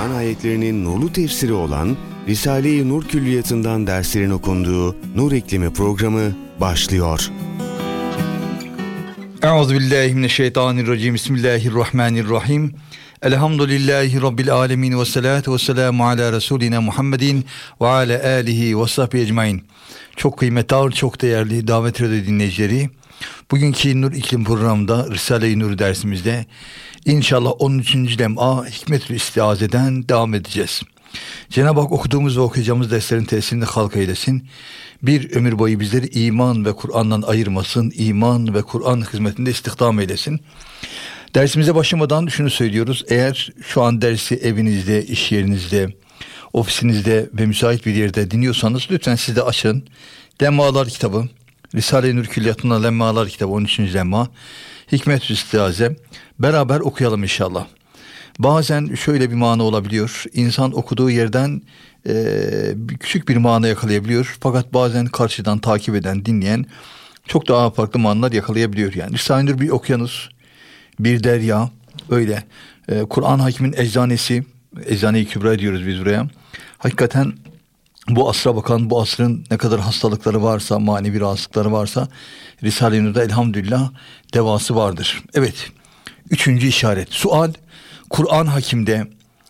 Kur'an ayetlerinin nurlu tefsiri olan Risale-i Nur Külliyatı'ndan derslerin okunduğu Nur İklimi programı başlıyor. Euzubillahimineşşeytanirracim. Bismillahirrahmanirrahim. Elhamdülillahi Rabbil alemin ve salatu ve selamu ala Resulina Muhammedin ve ala alihi ve sahbihi ecmain. Çok kıymetli, çok değerli davet radyo dinleyicileri, bugünkü Nur İklim programında Risale-i Nur dersimizde İnşallah 13. lem'a Hikmetül İstiaze'den devam edeceğiz. Cenab-ı Hak okuduğumuz ve okuyacağımız derslerin tesirini halk eylesin. Bir ömür boyu bizleri iman ve Kur'an'dan ayırmasın. İman ve Kur'an hizmetinde istihdam eylesin. Dersimize başlamadan şunu söylüyoruz. Eğer şu an dersi evinizde, iş yerinizde, ofisinizde ve müsait bir yerde dinliyorsanız lütfen siz de açın. Lemmalar kitabı, Risale-i Nur Külliyatı'nda Lemmalar kitabı 13. lemma, Hikmet-ü İstiaze. Beraber okuyalım inşallah. Bazen şöyle bir mana olabiliyor. İnsan okuduğu yerden küçük bir mana yakalayabiliyor. Fakat bazen karşıdan takip eden, dinleyen çok daha farklı manalar yakalayabiliyor. Yani Risale-i Nur bir okyanus, bir derya, öyle. Kur'an Hakim'in eczanesi, Eczane-i Kübra diyoruz biz buraya. Hakikaten bu asra bakan, bu asrın ne kadar hastalıkları varsa, manevi rahatsızlıkları varsa Risale-i Nur'da elhamdülillah devası vardır. Evet, 3. işaret. Sual, Kur'an Hakim'de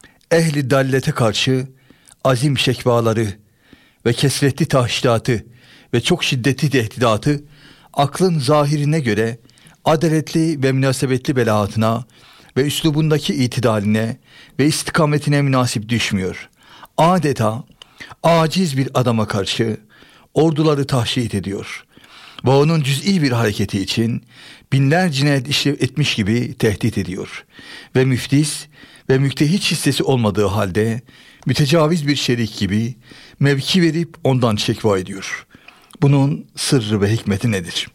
ehli dallete karşı azim şekvaları ve kesretli tahşidatı ve çok şiddetli tehdidatı aklın zahirine göre adaletli ve münasebetli belaatına ve üslubundaki itidaline ve istikametine münasip düşmüyor. Adeta aciz bir adama karşı orduları tahşit ediyor ve onun cüz'i bir hareketi için binler cinayet etmiş gibi tehdit ediyor ve müftis ve müktehit hissesi olmadığı halde mütecaviz bir şerik gibi mevki verip ondan şekva ediyor. Bunun sırrı ve hikmeti nedir?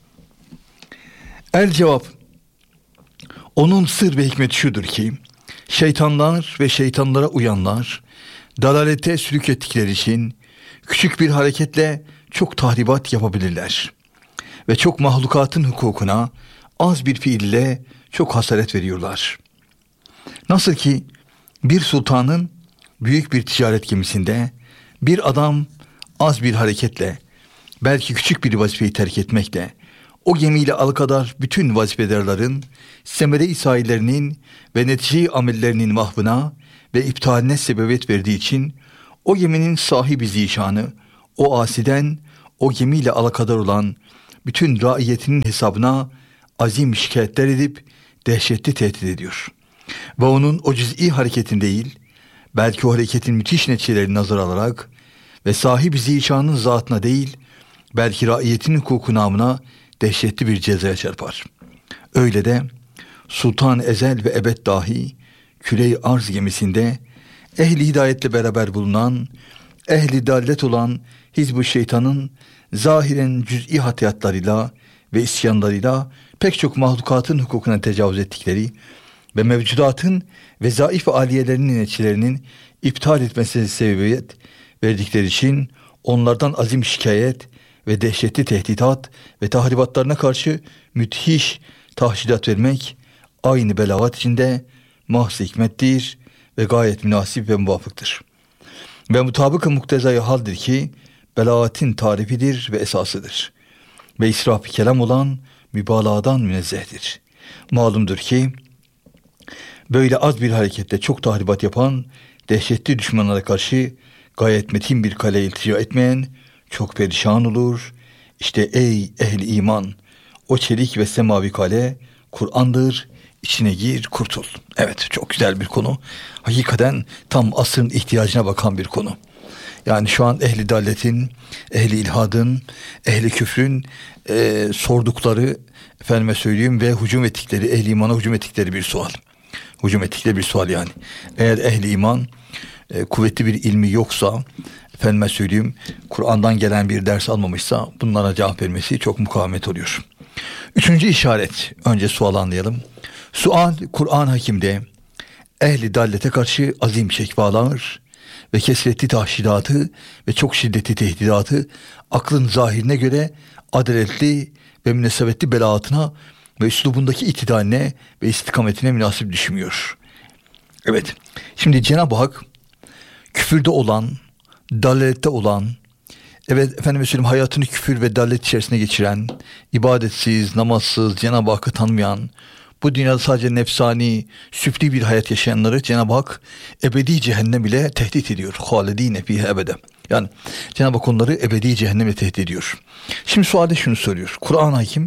El cevap, onun sır ve hikmeti şudur ki, şeytanlar ve şeytanlara uyanlar dalalete sülük ettikleri için küçük bir hareketle çok tahribat yapabilirler ve çok mahlukatın hukukuna az bir fiille çok hasaret veriyorlar. Nasıl ki bir sultanın büyük bir ticaret gemisinde bir adam az bir hareketle, belki küçük bir vazifeyi terk etmekle o gemiyle alakadar bütün vazifelerlerin, semere-i sahillerinin ve netice-i amellerinin mahvına ve iptaline sebebiyet verdiği için o geminin sahibi zişanı, o asiden o gemiyle alakadar olan bütün raiyetinin hesabına azim şikayetler edip dehşetli tehdit ediyor. Ve onun o cüz'i hareketin değil, belki o hareketin müthiş neticelerini nazar alarak ve sahibi zişanın zatına değil, belki raiyetinin hukuku namına dehşetli bir cezaya çarpar. Öyle de Sultan Ezel ve Ebed dahi küre-i arz gemisinde ehli hidayetle beraber bulunan, ehli dallet olan Hizb-ı Şeytan'ın zahiren cüz'i hatiyatlarıyla ve isyanlarıyla pek çok mahlukatın hukukuna tecavüz ettikleri ve mevcudatın ve zayıf aliyelerinin neticelerinin iptal etmesine sebebiyet verdikleri için onlardan azim şikayet ve dehşetli tehditat ve tahribatlarına karşı müthiş tahşidat vermek aynı belagat içinde mahz hikmettir ve gayet münasip ve muvafıktır. Ve mutabık-ı muktezai haldir ki belagatin tarifidir ve esasıdır. Ve israf-ı kelam olan mübalağadan münezzehtir. Malumdur ki böyle az bir harekette çok tahribat yapan dehşetli düşmanlara karşı gayet metin bir kale iltica etmeyen çok perişan olur. İşte ey ehli iman, o çelik ve semavi kale Kur'an'dır, içine gir kurtul. Evet, çok güzel bir konu. Hakikaten tam asrın ihtiyacına bakan bir konu. Yani şu an ehli dalletin, ehli ilhadın, ehli küfrün sordukları, efendime söyleyeyim, ve hücum ettikleri, ehli imana hücum ettikleri bir sual. Hücum ettikleri bir sual yani. Eğer ehli iman kuvvetli bir ilmi yoksa, efendime söyleyeyim, Kur'an'dan gelen bir ders almamışsa bunlara cevap vermesi çok mukavemet oluyor. 3. işaret, önce sual anlayalım. Sual, Kur'an Hakim'de ehli dallete karşı azim şekvalar ve kesretli tahşidatı ve çok şiddetli tehdidatı aklın zahirine göre adaletli ve münasebetli belaatına ve üslubundaki itidaline ve istikametine münasip düşmüyor. Evet, şimdi Cenab-ı Hak küfürde olan, dalalette olan, evet efendime söyleyeyim hayatını küfür ve dalalet içerisine geçiren, ibadetsiz, namazsız, Cenab-ı Hakk'ı tanımayan, bu dünyada sadece nefsani, süfli bir hayat yaşayanları Cenab-ı Hak ebedi cehennem ile tehdit ediyor. Halidine fiha ebede. Yani Cenab-ı Hak onları ebedi cehennemle tehdit ediyor. Şimdi sualde şunu soruyor. Kur'an-ı Hakim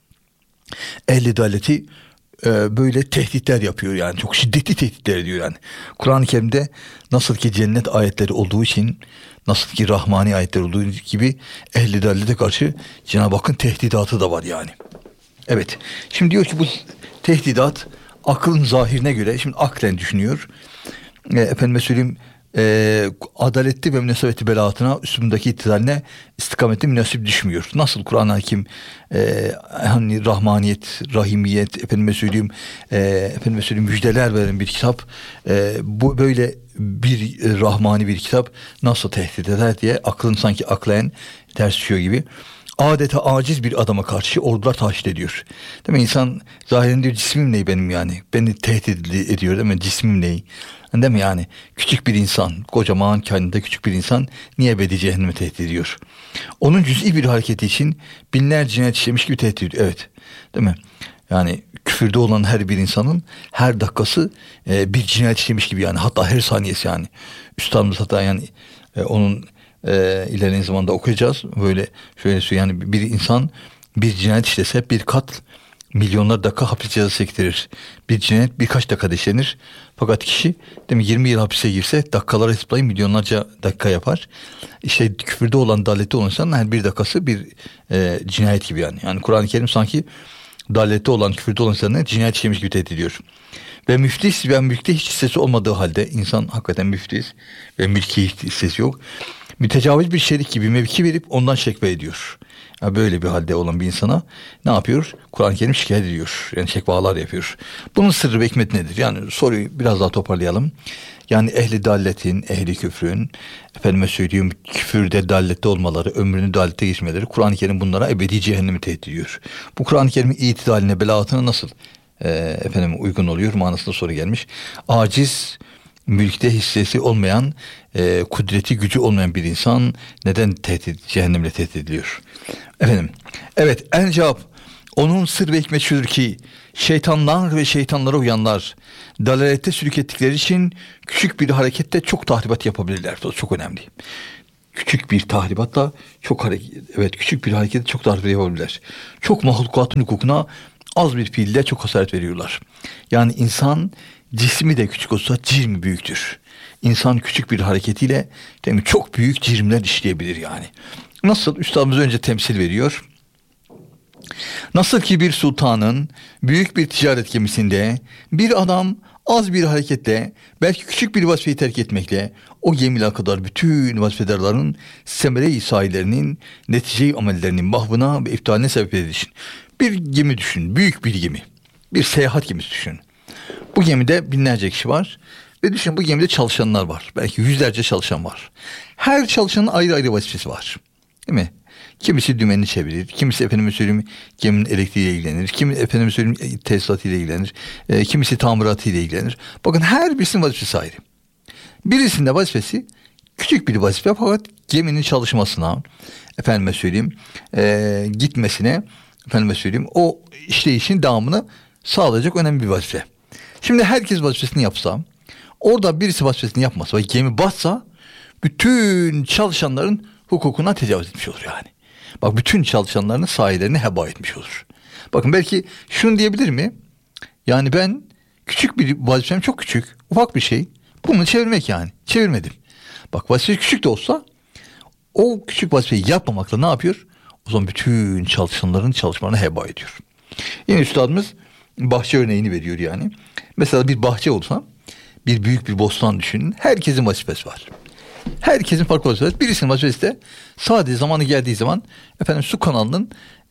ehli dalaleti böyle tehditler yapıyor, yani çok şiddetli tehditler ediyor yani. Kur'an-ı Kerim'de nasıl ki cennet ayetleri olduğu için, nasıl ki rahmani ayetler olduğu gibi ehli dalalete karşı Cenab-ı Hakk'ın tehdidatı da var yani. Evet. Şimdi diyor ki bu tehdidat aklın zahirine göre, şimdi aklen düşünüyor. Efendime söyleyeyim adaletli ve münasebetli belaatına, üstündeki ittidaline, istikamette münasip düşmüyor. Nasıl Kur'an-ı Hakim hani rahmaniyet, rahimiyet, efendime söyleyeyim müjdeler veren bir kitap, bu böyle bir rahmani bir kitap nasıl tehdit eder diye aklın sanki aklen ters düşüyor gibi. Adeta aciz bir adama karşı ordular taşit ediyor. Değil mi? İnsan zahiren diyor, cismim ney benim yani? Beni tehdit ediyor değil mi? Cismim ney? Değil mi yani? Küçük bir insan, kocaman kendinde küçük bir insan niye ebedi cehenneme tehdit ediyor? Onun cüz'i bir hareketi için binlerce cinayet işlemiş gibi tehdit ediyor. Evet. Değil mi? Yani küfürde olan her bir insanın her dakikası bir cinayet işlemiş gibi yani. Hatta her saniyesi yani. Üstadımız hatta yani onun ilerleyen zamanda okuyacağız. Böyle şöyle söyleyeyim, yani bir insan bir cinayet işlese bir kat milyonlar dakika hapis cezası çektirir. Bir cinayet birkaç dakikada işlenir. Fakat kişi değil mi 20 yıl hapise girse dakikaları hesaplayın milyonlarca dakika yapar. İşte küfürde olan, dalalette olan insanın her bir dakikası bir cinayet gibi yani. Yani Kur'an-ı Kerim sanki dalalette olan, küfürde olan insanları cinayet işlemiş gibi tehdit ediyor. Ve müflis ve mülkte hiç hissesi olmadığı halde, insan hakikaten müflis ve mülki hiç hissesi yok, mütecaviz bir şerik gibi mevki verip ondan şekve ediyor. Yani böyle bir halde olan bir insana ne yapıyor? Kur'an-ı Kerim şikayet ediyor. Yani şekvalar yapıyor. Bunun sırrı ve hikmeti nedir? Yani soruyu biraz daha toparlayalım. Yani ehli dalletin, ehli küfrün, efendime söyleyeyim küfürde, dallette olmaları, ömrünü dallette geçmeleri, Kur'an-ı Kerim bunlara ebedi cehennemi tehdit ediyor. Bu Kur'an-ı Kerim'in itidaline, belaatına nasıl uygun oluyor manasında soru gelmiş. Aciz, mülkte hissesi olmayan, kudreti, gücü olmayan bir insan neden cehennemle tehdit ediliyor? Efendim, evet, en cevap onun sır ve hikmet şudur ki şeytanlar ve şeytanlara uyanlar dalalette sürük ettikleri için küçük bir harekette çok tahribat yapabilirler. Bu çok önemli. Küçük bir tahribatla küçük bir harekette çok tahribat yapabilirler. Çok mahlukatın hukukuna az bir fiille çok hasaret veriyorlar. Yani insan cismi de küçük olsa cirmi büyüktür. İnsan küçük bir hareketiyle değil mi, çok büyük cirmler işleyebilir yani. Nasıl? Üstadımız önce temsil veriyor. Nasıl ki bir sultanın büyük bir ticaret gemisinde bir adam az bir hareketle, belki küçük bir vazifeyi terk etmekle o gemiyle kadar bütün vazifedarların semere-i sahillerinin netice-i amellerinin mahvına ve iftihaline sebep edilişin. Bir gemi düşün, büyük bir gemi. Bir seyahat gemisi düşün. Bu gemide binlerce kişi var ve düşün bu gemide çalışanlar var. Belki yüzlerce çalışan var. Her çalışanın ayrı ayrı vazifesi var. Değil mi? Kimisi dümenini çevirir, kimisi efendime söyleyeyim geminin elektriğiyle ilgilenir, kimisi efendime söyleyeyim tesisatıyla ilgilenir, kimisi tamiratıyla ilgilenir. Bakın her birisinin vazifesi ayrı. Birisinin de vazifesi küçük bir vazife fakat geminin çalışmasına, efendime söyleyeyim gitmesine, efendime söyleyeyim o işleyişin devamını sağlayacak önemli bir vazife. Şimdi herkes vazifesini yapsa, orada birisi vazifesini yapmasa ve gemi batsa, bütün çalışanların hukukuna tecavüz etmiş olur yani. Bak, bütün çalışanların sahillerini heba etmiş olur. Bakın belki şunu diyebilir mi? Yani ben küçük bir vazifem, çok küçük, ufak bir şey. Bunu çevirmek yani. Çevirmedim. Bak, vazife küçük de olsa o küçük vazifeyi yapmamakla ne yapıyor? O zaman bütün çalışanların çalışmalarını heba ediyor. Yine üstadımız bahçe örneğini veriyor yani. Mesela bir bahçe olsa, bir büyük bir bostan düşünün. Herkesin vazifesi var. Herkesin farklı vazifesi var. Birisinin vazifesi de sadece zamanı geldiği zaman su kanalının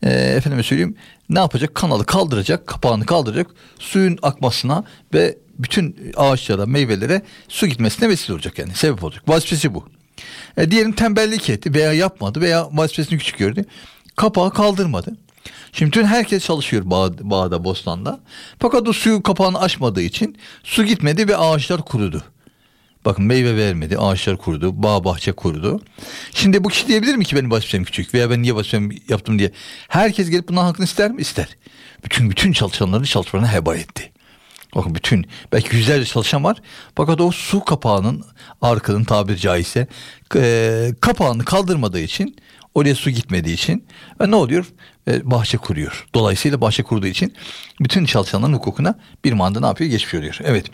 ne yapacak? Kanalı kaldıracak, kapağını kaldıracak, suyun akmasına ve bütün ağaçlara, meyvelere su gitmesine vesile olacak yani. Sebep olacak. Vazifesi bu. Diyelim tembellik etti veya yapmadı veya vazifesini küçük gördü. Kapağı kaldırmadı. Şimdi tüm herkes çalışıyor bağda, bostanda. Fakat o suyu kapağını açmadığı için su gitmedi ve ağaçlar kurudu. Bakın meyve vermedi, ağaçlar kurudu, bağ bahçe kurudu. Şimdi bu kişi diyebilir mi ki benim vazifem küçük veya ben niye vazifem yaptım diye. Herkes gelip bundan hakkını ister mi? İster. Bütün çalışmalarını heba etti. Bakın belki yüzlerce çalışan var. Fakat o su kapağının arkanın tabiri caizse kapağını kaldırmadığı için, oraya su gitmediği için ne oluyor? Bahçe kuruyor. Dolayısıyla bahçe kurduğu için bütün çalışanların hukukuna bir manda ne yapıyor? Geçmiş oluyor. Evet.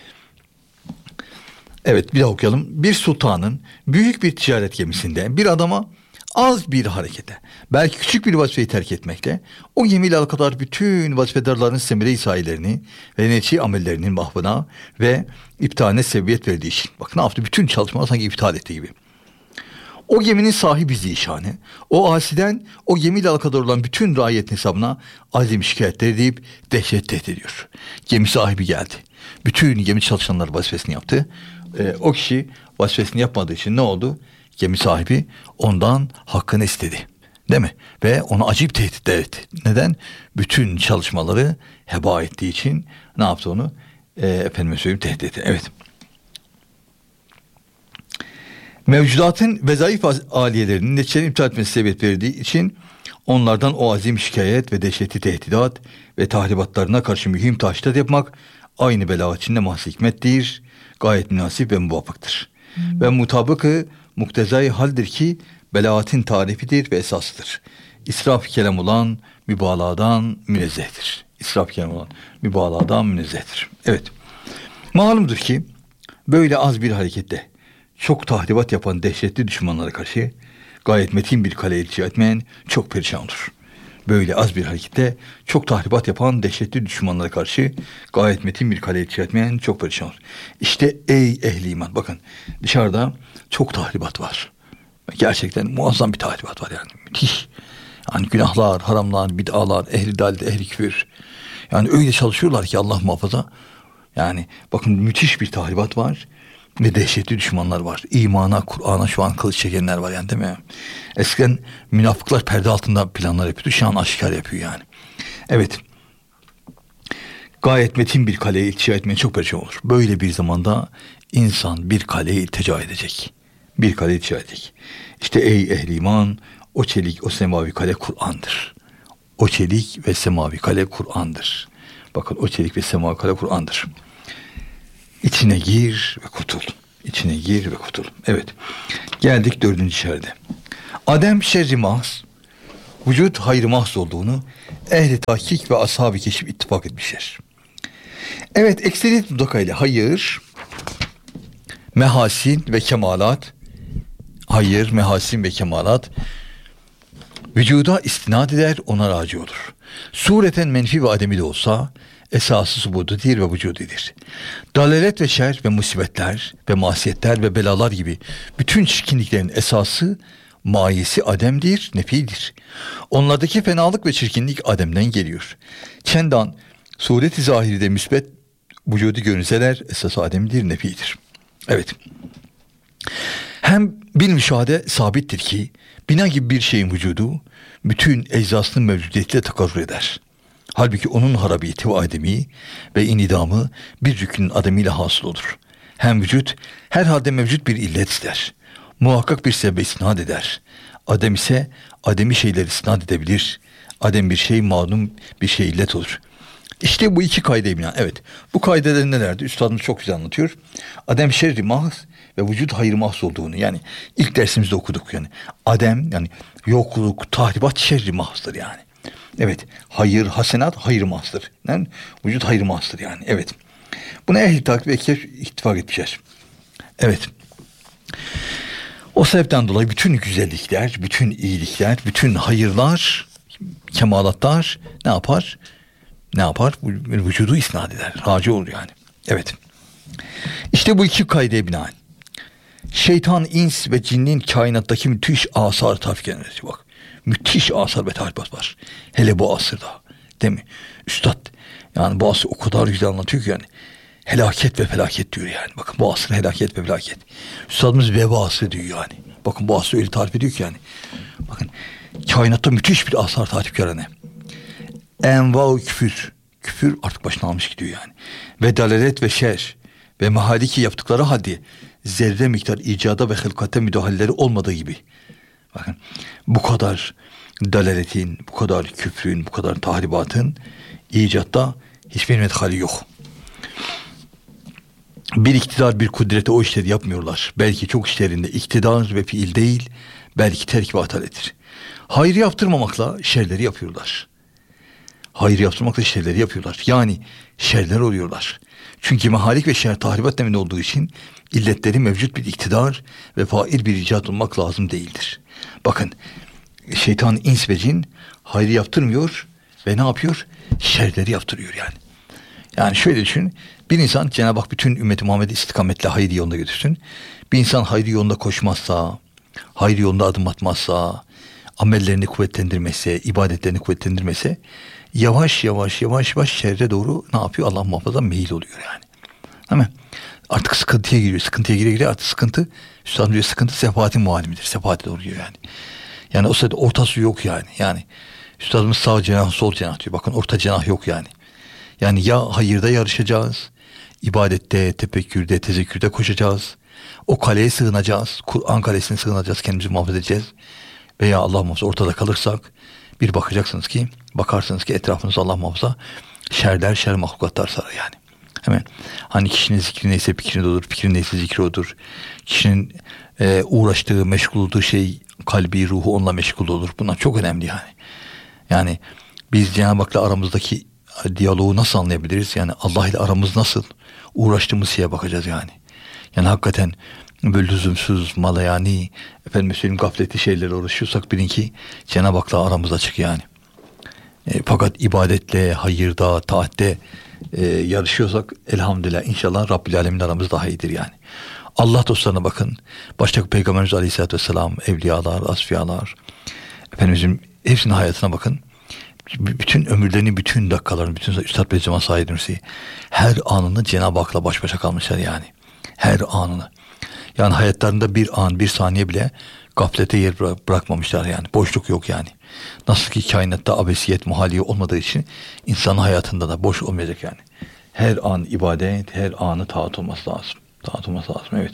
Evet, bir daha okuyalım. Bir sultanın büyük bir ticaret gemisinde bir adama az bir harekete, belki küçük bir vazifeyi terk etmekle o gemiyle alakadar bütün vazifedarların semire-i sahilerini ve neçi amellerinin mahvına ve iptaline sebebiyet verdiği için. Bak ne yaptı? Bütün çalışmaları sanki iptal ettiği gibi. O geminin sahibi zişanı, o asiden o gemiyle alakadar olan bütün raiyetin hesabına azim şikayetler edip dehşet tehdit ediyor. Gemi sahibi geldi. Bütün gemi çalışanları vazifesini yaptı. O kişi vazifesini yapmadığı için ne oldu? Gemi sahibi ondan hakkını istedi. Değil mi? Ve ona acayip tehditler etti. Neden? Bütün çalışmaları heba ettiği için ne yaptı onu? Efendime söyleyeyim, tehdit etti. Evet. Mevcudatın vezaif aliyelerinin neticelerini iptal etmesi sebep verdiği için onlardan o azim şikayet ve dehşetli tehdidat ve tahribatlarına karşı mühim tahşidat yapmak aynı belagat içinde mahz hikmettir. Gayet münasip ve muvafıktır. Ve mutabıkı muktezai haldir ki belagatın tarifidir ve esasıdır. İsraf kelam olan mübalağadan münezzehtir. İsraf kelam olan mübalağadan münezzehtir. Evet. Malumdur ki böyle az bir harekette çok tahribat yapan dehşetli düşmanlara karşı gayet metin bir kale ilçe etmeyen çok perişan olur. Böyle az bir harekette çok tahribat yapan dehşetli düşmanlara karşı gayet metin bir kale ilçe etmeyen çok perişan olur. İşte ey ehli iman, bakın dışarıda çok tahribat var. Gerçekten muazzam bir tahribat var yani. Müthiş. Yani günahlar, haramlar, bid'alar, ehli dalil, ehli küfür. Yani öyle çalışıyorlar ki Allah muhafaza. Yani bakın müthiş bir tahribat var. Ve dehşetli düşmanlar var. İmana, Kur'an'a şu an kılıç çekenler var yani, değil mi? Eskiden münafıklar perde altında planlar yapıyordu. Şu an aşikar yapıyor yani. Evet. Gayet metin bir kaleye iltica etmeye çok perişan olur. Böyle bir zamanda insan bir kaleye iltica edecek. Bir kaleye iltica edecek. İşte ey ehli iman, o çelik, o semavi kale Kur'an'dır. O çelik ve semavi kale Kur'an'dır. Bakın o çelik ve semavi kale Kur'an'dır. İçine gir ve kurtul. İçine gir ve kurtul. Evet. Geldik 4. şerde. Adem şerri mahz, vücut hayrı mahz olduğunu ehli tahkik ve ashab-ı keşif ittifak etmişler. Evet, ekseriyet mutlakayla hayır, mehasin ve kemalat, hayır, mehasin ve kemalat vücuda istinad eder, ona raci olur. Sureten menfi ve ademi de olsa esası subududir ve vücudidir. Dalalet ve şer ve musibetler ve masiyetler ve belalar gibi bütün çirkinliklerin esası, mayesi ademdir, nefidir. Onlardaki fenalık ve çirkinlik ademden geliyor. Çendan suret-i zahiride müsbet vücudu görünseler esası ademdir, nefidir. Evet. Hem bir müşahede sabittir ki bina gibi bir şeyin vücudu bütün eczasının mevcudiyetiyle takarrur eder. Halbuki onun harabiyeti ve ademi ve inidamı bir rükünün ademiyle hasıl olur. Hem vücut herhalde mevcut bir illet ister. Muhakkak bir sebebe isnad eder. Adem ise ademi şeyleri isnad edebilir. Adem bir şey malum bir şey illet olur. İşte bu iki kaideye binaen. Evet, bu kaideler nelerdi? Üstadımız çok güzel anlatıyor. Adem şerri mahz ve vücut hayır mahz olduğunu, yani ilk dersimizde okuduk yani. Adem yani yokluk, tahribat şerri mahzdır yani. Evet, hayır, hasenat hayır mahzdır. Yani vücut hayır mahzdır yani. Evet. Buna ehl-i takip ve ittifak etmişler. Evet. O sebepten dolayı bütün güzellikler, bütün iyilikler, bütün hayırlar, kemalatlar ne yapar? Ne yapar? Vücudu isnad eder. Raci olur yani. Evet. İşte bu iki kaideye binaen şeytan, ins ve cinnin kainattaki müthiş asar tafik. Bak. Müthiş asar ve tahribat var. Hele bu asırda. Değil mi? Üstad yani bu asır o kadar güzel anlatıyor ki yani. Helaket ve felaket diyor yani. Bakın bu asır helaket ve felaket. Üstadımız veba asrı diyor yani. Bakın bu asrı öyle tarif ediyor ki yani. Bakın kainatta müthiş bir asar tarif yani. Enva-u küfür. Küfür artık başına almış gidiyor yani. Ve dalalet ve şer. ve mehaliki yaptıkları halde zerre miktar icada ve hılkate müdahaleleri olmadığı gibi. Bakın bu kadar dalaletin, bu kadar küfrün, bu kadar tahribatın icatta hiçbir medhali yok. Bir iktidar, bir kudrete o işleri yapmıyorlar. Belki çok işlerinde iktidar ve fiil değil, belki terk ve ataletir. Hayır yaptırmamakla şerleri yapıyorlar. Hayır yaptırmakla şerleri yapıyorlar. Yani şerler oluyorlar. Çünkü mehalik ve şer tahribat deminde olduğu için illetleri mevcut bir iktidar ve fail bir icat olmak lazım değildir. Bakın şeytan, ins ve cin hayır yaptırmıyor ve ne yapıyor? Şerleri yaptırıyor yani. Yani şöyle düşün. Bir insan, Cenab-ı Hak bütün ümmeti Muhammed'i istikametle hayır yolunda götürsün. Bir insan hayır yolunda koşmazsa, hayır yolunda adım atmazsa, amellerini kuvvetlendirmese, ibadetlerini kuvvetlendirmese, yavaş yavaş şerre doğru ne yapıyor? Allah muhafaza meyil oluyor yani. Değil mi? Artık sıkıntıya giriyor. Sıkıntıya gire artık sıkıntı, Üstad diyor, sıkıntı sefahatin muallimidir. Sefahate doğru gidiyor yani. Yani o sırada ortası yok yani. Yani Üstadımız sağ cenah, sol cenah diyor. Bakın orta cenah yok yani. Yani ya hayırda yarışacağız, ibadette, tefekkürde, tezekkürde koşacağız. O kaleye sığınacağız. Kur'an kalesine sığınacağız. Kendimizi muhafaza edeceğiz. Veya Allah muhafaza ortada kalırsak bir bakarsınız ki etrafınızda Allah muhafaza şer mahlukatlar sarar yani. Hemen hani kişinin zikri neyse fikri odur, fikrin neyse zikri odur. Kişinin uğraştığı, meşgul olduğu şey, kalbi, ruhu onunla meşgul olur. Bunlar çok önemli yani. Yani biz Cenab-ı Hak'la aramızdaki diyaloğu nasıl anlayabiliriz? Yani Allah ile aramız nasıl? Uğraştığımız şeye bakacağız yani. Yani hakikaten böyle lüzumsuz, malayani, gafletli şeylerle uğraşıyorsak bilin ki Cenab-ı Hak'la aramız açık yani. Fakat ibadetle, hayırda, taatte yarışıyorsak elhamdülillah inşallah Rabbil Alemin aramız daha iyidir yani. Allah dostlarına bakın. Başta Peygamberimiz Aleyhisselatü Vesselam, evliyalar, asfiyalar, Efendimizin hepsinin hayatına bakın. Bütün ömürlerini, bütün dakikalarını, bütün Üstad Bediüzzaman Said Nursi her anını Cenab-ı Hak'la baş başa kalmışlar yani. Her anını. Yani hayatlarında bir an, bir saniye bile gaflete yer bırakmamışlar yani. Boşluk yok yani. Nasıl ki kainatta abesiyet, muhaliye olmadığı için insanın hayatında da boş olmayacak yani. Her an ibadet, her anı taat olması lazım. Taat olması lazım, evet.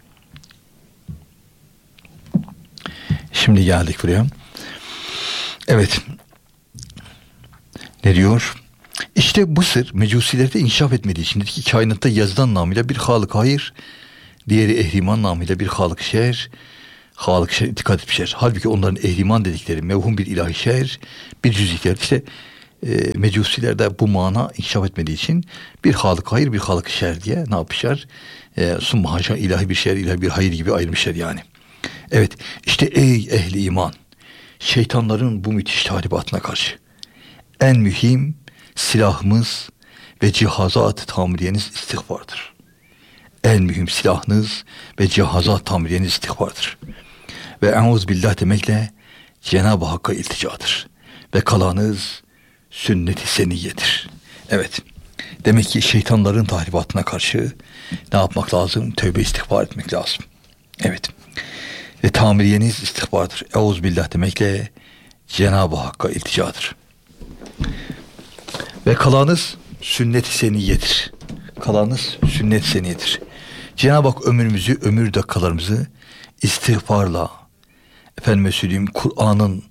Şimdi geldik buraya. Evet. Ne diyor? İşte bu sır mecusilerde inkişaf etmediği için dedi ki kainatta yazılan namıyla bir Halık hayır, diğeri ehriman namıyla bir Halık şer, Halık şer itikad etmişler. Halbuki onların ehriman dedikleri mevhum bir ilahi şer, bir cüz'ikler. İşte mecusilerde bu mana inkişaf etmediği için bir Halık hayır, bir Halık şer diye ne yapmışlar? Summa haşa ilahi bir şer, ilahi bir hayır gibi ayırmışlar yani. Evet, işte ey ehli iman, şeytanların bu müthiş tahribatına karşı en mühim silahımız ve cihazat tamiriyeniz istiğfardır. En mühim silahınız ve cihazat tamiriyeniz istiğfardır. Ve euzbillah demekle Cenab-ı Hakk'a ilticadır. Ve kalanız sünnet-i seniyyedir. Evet. Demek ki şeytanların tahribatına karşı ne yapmak lazım? Tövbe istiğfar etmek lazım. Evet. Ve tamiriyeniz istiğfardır. Euzbillah demekle Cenab-ı Hakk'a ilticadır. Ve kalanız sünnet-i seniyyedir. Kalanız sünnet-i seniyyedir. Cenab-ı Hak ömrümüzü, ömür dakikalarımızı istiğfarla, efendime söyleyeyim Kur'an'ın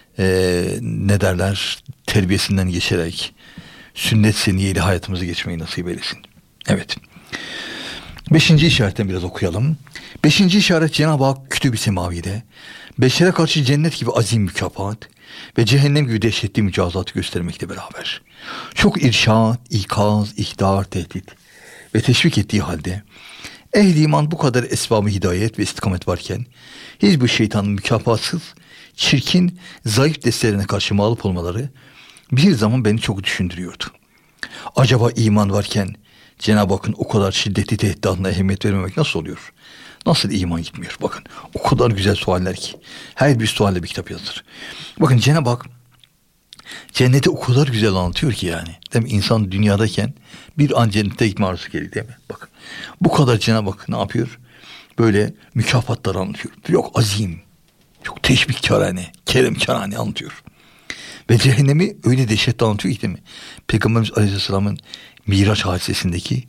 terbiyesinden geçerek sünnet seniyeli hayatımızı geçmeyi nasip eylesin. Evet. 5. işaretten biraz okuyalım. 5. işaret Cenab-ı Hak Kütüb-i Semavi'de beşere karşı cennet gibi azim mükafat ve cehennem gibi dehşetli mücazatı göstermekle beraber çok irşad, ikaz, ihdar, tehdit ve teşvik ettiği halde ehli iman bu kadar esbab-ı hidayet ve istikamet varken hiçbir şeytanın mükafatsız, çirkin, zayıf destelerine karşı mağlup olmaları bir zaman beni çok düşündürüyordu. Acaba iman varken Cenab-ı Hakk'ın o kadar şiddetli tehditlerine ehemmiyet vermemek nasıl oluyor? Nasıl iman gitmiyor? Bakın o kadar güzel sualler ki. Her bir sualle bir kitap yazılır. Bakın Cenab-ı Hak cenneti o kadar güzel anlatıyor ki yani. Değil mi? İnsan dünyadayken bir an cennete gitme arzusu geliyor değil mi? Bakın bu kadar Cenab-ı Hak ne yapıyor? Böyle mükafatlar anlatıyor. Çok azim, çok teşvikkârane, keremkârane anlatıyor. Ve cehennemi öyle dehşetli anlatıyor ki değil mi? Peygamberimiz Aleyhisselam'ın Miraç hadisesindeki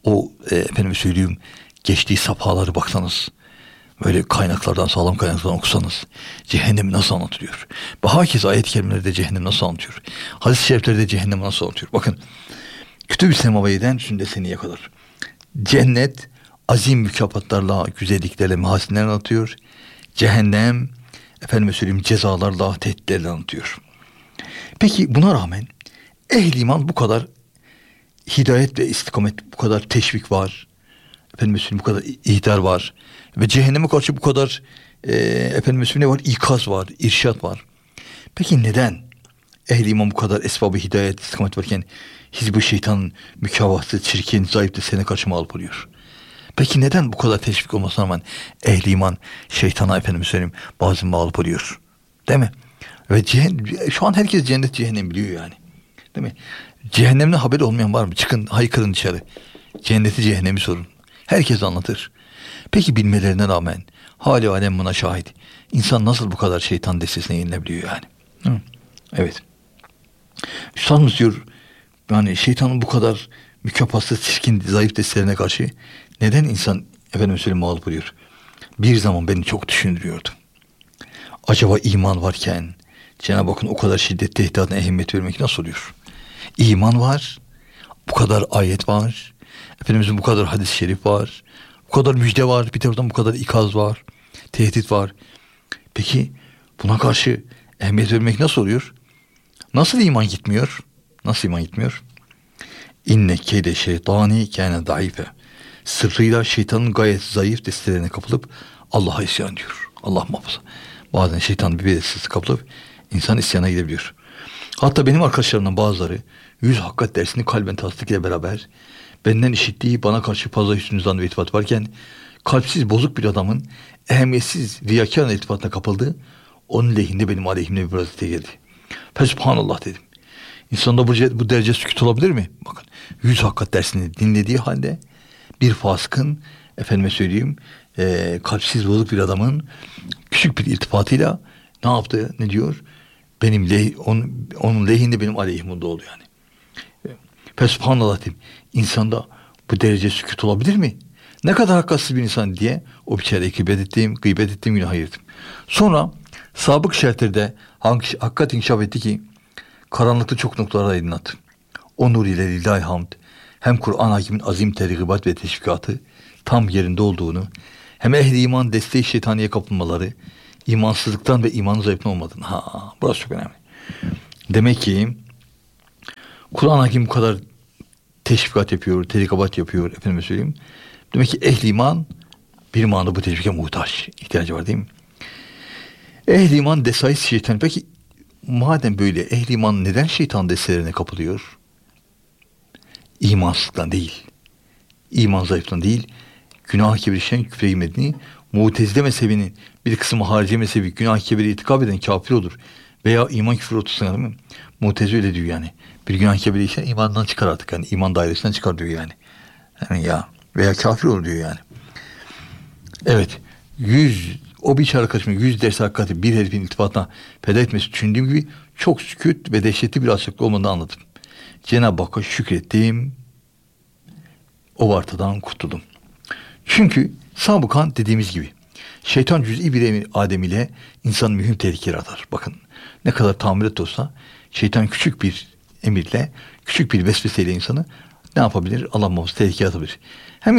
o efendim söyleyeyim geçtiği safhaları baksanız, böyle kaynaklardan, sağlam kaynaklardan okusanız cehennem nasıl anlatılıyor? Ve hakeza ayet-i kerimelerde cehennem nasıl anlatıyor? Hadis-i şeriflerde cehennem nasıl anlatıyor? Bakın, Kütüb-i Semaviye'den Sünnet-i kadar cennet azim mükafatlarla, güzelliklerle, mahasinlerle anlatıyor. Cehennem efendim söyleyeyim cezalarla, tehditlerle anlatıyor. Peki buna rağmen ehl-i iman bu kadar hidayet ve istikamet, bu kadar teşvik var. Efendim söyleyeyim bu kadar ihtar var. Ve cehenneme karşı bu kadar efendim söyleyeyim ne var? İkaz var, irşat var. Peki neden ehl-i iman bu kadar esbab-ı hidayet, istikamet varken hizb-i şeytanın mükavası, çirkin, zayıf desene karşı mağlup oluyor? Peki neden bu kadar teşvik olmasına rağmen ehl-i iman şeytana efendim söyleyeyim bazen mağlup oluyor? Değil mi? Ve şu an herkes cennet cehennem biliyor yani. Değil mi? Cehennemden haberi olmayan var mı? Çıkın, haykırın dışarı. Cenneti cehennemi sorun. Herkes anlatır. Peki bilmelerine rağmen hali alem buna şahit. İnsan nasıl bu kadar şeytan destesine yenilebiliyor yani? Hı? Evet. Üstadımız diyor yani şeytanın bu kadar mükafatsız, çirkin, zayıf destelerine karşı neden insan efendim söyleyeyim mağlup oluyor? Bir zaman beni çok düşündürüyordu. Acaba iman varken Cenab-ı Hakk'ın o kadar şiddetli tehditine ehemmiyet vermek nasıl oluyor? İman var, bu kadar ayet var, Efendimizin bu kadar hadis-i şerif var, bu kadar müjde var, bir taraftan bu kadar ikaz var, tehdit var. Peki buna karşı ehemmiyet vermek nasıl oluyor? Nasıl iman gitmiyor? Nasıl iman gitmiyor? İnne keyde şeytani kâne zayıfe. Sırrıyla şeytanın gayet zayıf destelerine kapılıp Allah'a isyan diyor. Allah muhafaza. Bazen şeytan bir bedelsizlik kapılıp insan isyana gidebiliyor. Hatta benim arkadaşlarımdan bazıları 100 hakikat dersini kalben tasdik ile beraber benden işittiği bana karşı fazla hüsnü zan ve iltifat varken kalpsiz bozuk bir adamın ehemmiyetsiz riyakâr iltifatına kapıldığı onun lehinde benim aleyhimde bir vaziyete geldi. Fesubhanallah dedim. İnsanda bu derece sükût olabilir mi? Bakın 100 hakikat dersini dinlediği halde bir fasıkın efendime söyleyeyim kalpsiz bozuk bir adamın küçük bir iltifatıyla ne yaptı? Ne diyor? Benim onun lehinde benim aleyhimde oldu yani. Fesubhanallah dedim. İnsanda bu derece sükût olabilir mi? Ne kadar hakkatsız bir insan diye o biçareye gıybet ettiğim günah ayırdım. Sonra sabık şertlerde hakikat inkişaf etti ki karanlıkta çok noktalara aydınlattı. O nur ile lillahi hamd hem Kur'an hakimin azim tergibat ve teşvikatı tam yerinde olduğunu hem ehli iman desteği şeytaniye kapılmaları imansızlıktan ve imanın zayıflığından olmadığını. Burası çok önemli. Demek ki Kur'an hakim bu kadar teşvikat yapıyor, tergibat yapıyor efendime söyleyeyim. Demek ki ehli iman bir manada bu teşvike muhtaç. İhtiyacı var değil mi? Ehli iman desais şeytan. Peki madem böyle ehli iman neden şeytan destelerine kapılıyor? İmansızlıktan değil. İman zayıflığından değil. Günah-ı kebir işleyen küfre girmediğini, Mutezile mezhebinin bir kısmı harici mezhebi günah-ı kebiri itikab eden kafir olur. Veya iman küfür ortasına değil mi? Mutezile öyle diyor yani. Bir günah-ı kebiri işleyen imandan çıkar artık. Yani iman dairesinden çıkar diyor yani. Yani ya veya kafir olur diyor yani. Evet. O bir arkadaşımın 100 ders hakikati bir herifin iltifatına feda etmesi düşündüğüm gibi çok sükût ve dehşetli bir açıklık olmadığını anladım. Cenab-ı Hakk'a şükrettim. O vartadan kurtuldum. Çünkü sabıkan dediğimiz gibi şeytan cüz'i bir emir Adem ile insan mühim tehlikeler atar. Bakın ne kadar tahammület olsa şeytan küçük bir emirle, küçük bir vesveseyle insanı ne yapabilir? Allah muhafaza tehlikeye atabilir. Hem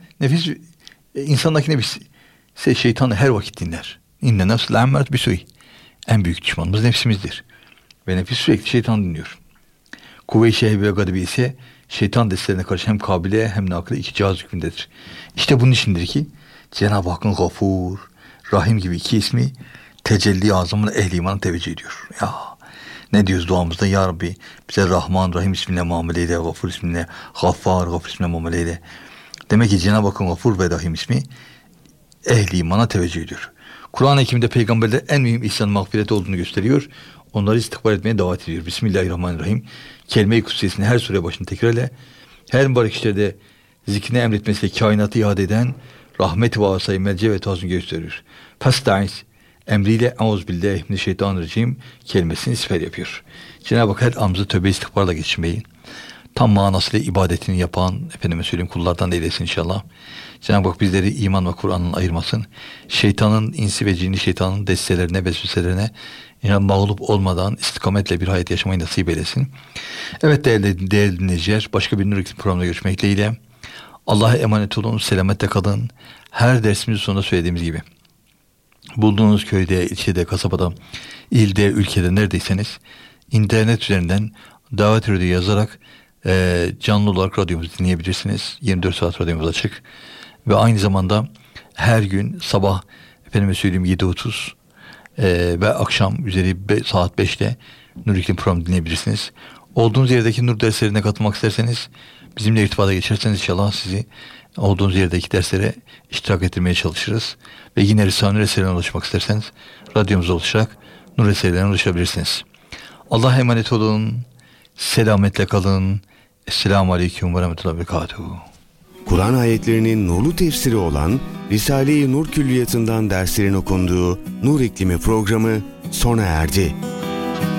insandaki nefis şeytanı her vakit dinler. İnne nefs la'emmert bisu'i. En büyük düşmanımız nefsimizdir. Ve nefis sürekli şeytan dinliyor. Kuvve-i şehve ve gadibi ise şeytan destelerine karşı hem kabile hem nakle iki cihaz hükmündedir. İşte bunun içindir ki Cenab-ı Hakk'ın Gafur, Rahim gibi iki ismi tecelli azamına ehli imana teveccüh ediyor. Ya ne diyoruz duamızda? Ya Rabbi bize Rahman, Rahim isminle muamele eyle, Gafur isminle, Gafur isminle muamele eyle. Demek ki Cenab-ı Hakk'ın Gafur ve Rahim ismi ehli imana teveccüh ediyor. Kur'an-ı Hakim'de peygamberler en mühim ihsan mağfireti olduğunu gösteriyor. Onları istikbal etmeye davet ediyor. Bismillahirrahmanirrahim. Kelime-i kutsiyesini her sure başını tekrarla. Her mübarek işlerde zikrini emretmesiyle kainatı iade eden rahmet ve asayı melce ve tazmin gösteriyor. Pastaiz emriyle euzubillahimineşşeytanirracim kelimesini siper yapıyor. Cenab-ı Hak her amızı tövbe istikbarla geçirmeyi, tam manasıyla ibadetini yapan, efendime söyleyeyim, kullardan da eylesin inşallah. Cenab-ı Hak bizleri iman ve Kur'an'ın ayırmasın. Şeytanın, insi ve cinni şeytanın destelerine, vesveselerine mağlup olmadan istikametle bir hayat yaşamayı nasip eylesin. Evet değerli dinleyiciler, başka bir Nur İklim programında görüşmek dileğiyle. Allah'a emanet olun, selametle kalın. Her dersimizin sonunda söylediğimiz gibi, bulduğunuz köyde, ilçede, kasabada, ilde, ülkede neredeyseniz internet üzerinden davet radyo yazarak canlı olarak radyomuzu dinleyebilirsiniz. 24 saat radyomuz açık. Ve aynı zamanda her gün sabah efendime söyleyeyim 7.30 ve akşam üzeri saat 5'te Nur İklim programı dinleyebilirsiniz. Olduğunuz yerdeki Nur derslerine katılmak isterseniz bizimle irtibata geçerseniz inşallah sizi olduğunuz yerdeki derslere iştirak ettirmeye çalışırız. Ve yine Risale-i Nur eserlerine ulaşmak isterseniz radyomuza ulaşarak Nur eserlerine ulaşabilirsiniz. Allah'a emanet olun. Selametle kalın. Esselamu Aleyküm ve Rahmetullahi ve Berekatuhu. Kur'an ayetlerinin nurlu tefsiri olan Risale-i Nur Külliyatı'ndan derslerin okunduğu Nur İklimi programı sona erdi.